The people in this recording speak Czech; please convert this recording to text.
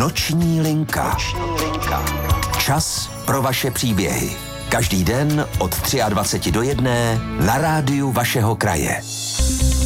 Noční linka. Čas pro vaše příběhy. Každý den od 23 do 1 na rádiu vašeho kraje.